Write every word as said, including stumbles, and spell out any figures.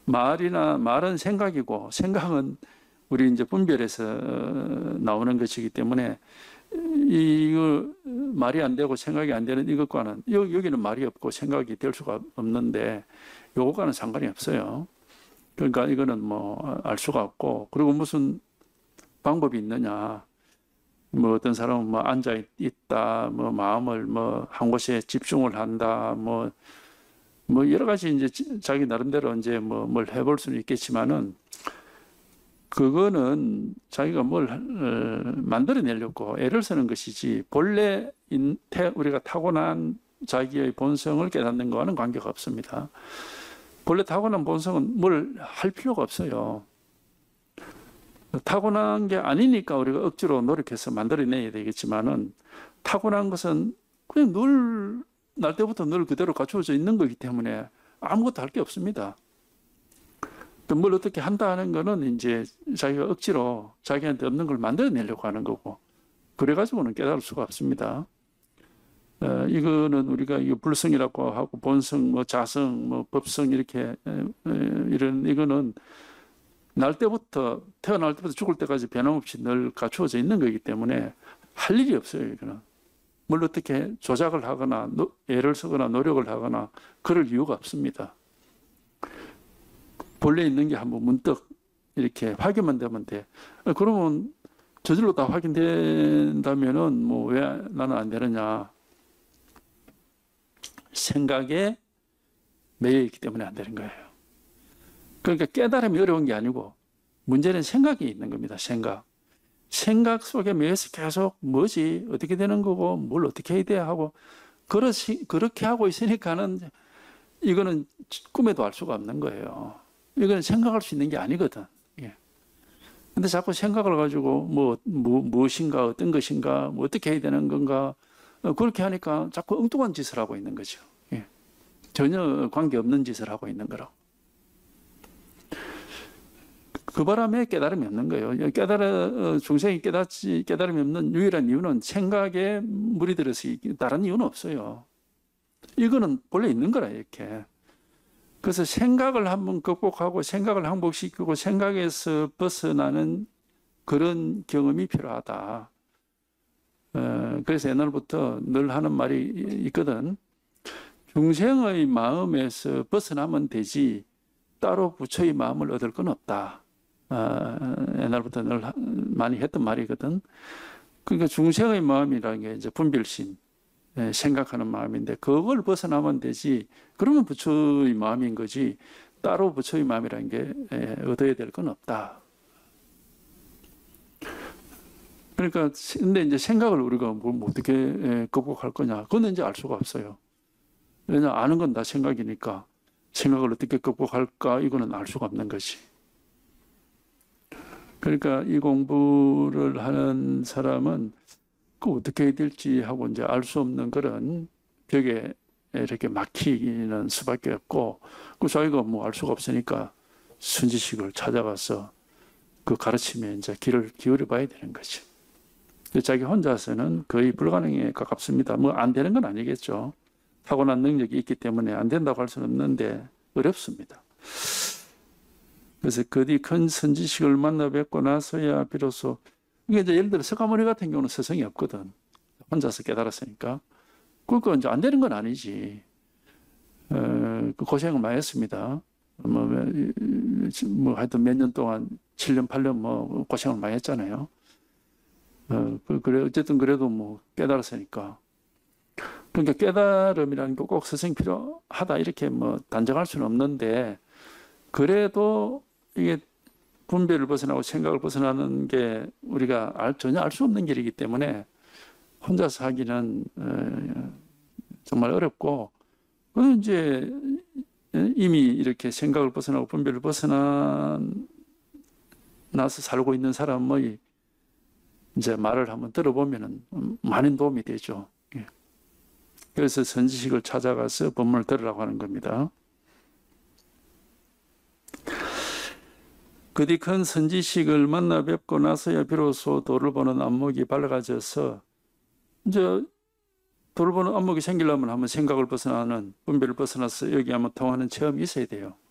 말이나 말은 생각이고 생각은 우리 이제 분별에서 나오는 것이기 때문에 이거 말이 안 되고 생각이 안 되는 이것과는 여기는 말이 없고 생각이 될 수가 없는데 요거과는 상관이 없어요. 그러니까 이거는 뭐 알 수가 없고, 그리고 무슨 방법이 있느냐? 뭐 어떤 사람은 뭐 앉아 있다, 뭐 마음을 뭐 한 곳에 집중을 한다, 뭐 뭐 여러 가지 이제 자기 나름대로 이제 뭐 뭘 해볼 수는 있겠지만은 그거는 자기가 뭘 만들어내려고 애를 쓰는 것이지 본래 우리가 타고난 자기의 본성을 깨닫는 거와는 관계가 없습니다. 본래 타고난 본성은 뭘 할 필요가 없어요. 타고난 게 아니니까 우리가 억지로 노력해서 만들어내야 되겠지만은 타고난 것은 그냥 늘 날 때부터 늘 그대로 갖추어져 있는 거기 때문에 아무것도 할 게 없습니다. 뭘 어떻게 한다 하는 거는 이제 자기가 억지로 자기한테 없는 걸 만들어내려고 하는 거고, 그래가지고는 깨달을 수가 없습니다. 어, 이거는 우리가 이거 불성이라고 하고 본성, 뭐 자성, 뭐 법성 이렇게 에, 에, 이런 이거는 날 때부터 태어날 때부터 죽을 때까지 변함없이 늘 갖추어져 있는 거기 때문에 할 일이 없어요. 이거는 뭘 어떻게 조작을 하거나 노, 애를 쓰거나 노력을 하거나 그럴 이유가 없습니다. 본래 있는 게 한번 문득 이렇게 확인만 되면 돼. 그러면 저절로 다 확인된다면은 뭐 왜 나는 안 되느냐? 생각에 매여 있기 때문에 안 되는 거예요. 그러니까 깨달음이 어려운 게 아니고 문제는 생각이 있는 겁니다. 생각. 생각 속에 매여서 계속 뭐지? 어떻게 되는 거고 뭘 어떻게 해야 돼? 하고 그렇지, 그렇게 하고 있으니까는 이거는 꿈에도 알 수가 없는 거예요. 이건 생각할 수 있는 게 아니거든. 예. 근데 자꾸 생각을 가지고 뭐, 뭐 무엇인가 어떤 것인가 뭐 어떻게 해야 되는 건가 그렇게 하니까 자꾸 엉뚱한 짓을 하고 있는 거죠. 예. 전혀 관계없는 짓을 하고 있는 거라고. 그 바람에 깨달음이 없는 거예요. 깨달아, 중생이 깨닫지, 깨달음이 없는 유일한 이유는 생각에 물이 들어서 다른 이유는 없어요. 이거는 본래 있는 거라, 이렇게. 그래서 생각을 한번 극복하고 생각을 항복시키고 생각에서 벗어나는 그런 경험이 필요하다. 어, 그래서 옛날부터 늘 하는 말이 있거든. 중생의 마음에서 벗어나면 되지 따로 부처의 마음을 얻을 건 없다. 어, 옛날부터 늘 많이 했던 말이거든. 그러니까 중생의 마음이라는 게 이제 분별심, 생각하는 마음인데 그걸 벗어나면 되지. 그러면 부처의 마음인 거지 따로 부처의 마음이라는 게 얻어야 될 건 없다. 그러니까 근데 이제 생각을 우리가 뭐 어떻게 극복할 거냐? 그건 이제 알 수가 없어요. 왜냐 아는 건 다 생각이니까 생각을 어떻게 극복할까? 이거는 알 수가 없는 것이. 그러니까 이 공부를 하는 사람은 그 어떻게 해야 될지 하고 이제 알 수 없는 그런 벽에 이렇게 막히는 수밖에 없고, 그 자기가 뭐 알 수가 없으니까 순지식을 찾아가서 그 가르침에 이제 귀를 기울여 봐야 되는 거죠. 자기 혼자서는 거의 불가능에 가깝습니다. 뭐 안 되는 건 아니겠죠. 타고난 능력이 있기 때문에 안 된다고 할 수는 없는데 어렵습니다. 그래서 그뒤 큰 선지식을 만나 뵙고 나서야 비로소, 이게 이제 예를 들어 석가모니 같은 경우는 스승이 없거든. 혼자서 깨달았으니까. 그러니까 이제 안 되는 건 아니지. 어, 그 고생을 많이 했습니다. 뭐, 뭐 하여튼 몇 년 동안 칠 년, 팔 년 뭐 고생을 많이 했잖아요. 어, 그래, 어쨌든 그래도 뭐 깨달았으니까. 그러니까 깨달음이라는 게 꼭 스승이 필요하다 이렇게 뭐 단정할 수는 없는데, 그래도 이게 분별을 벗어나고 생각을 벗어나는 게 우리가 알, 전혀 알 수 없는 길이기 때문에 혼자서 하기는 어, 정말 어렵고, 그건 이제 이미 이렇게 생각을 벗어나고 분별을 벗어나서 살고 있는 사람의 이제 말을 한번 들어보면은 많은 도움이 되죠. 예. 그래서 선지식을 찾아가서 법문을 들으라고 하는 겁니다. 그뒤 큰 선지식을 만나 뵙고 나서야 비로소 도를 보는 안목이 밝아져서, 이제 도를 보는 안목이 생기려면 한번 생각을 벗어나는, 분별을 벗어나서 여기 한번 통하는 체험이 있어야 돼요.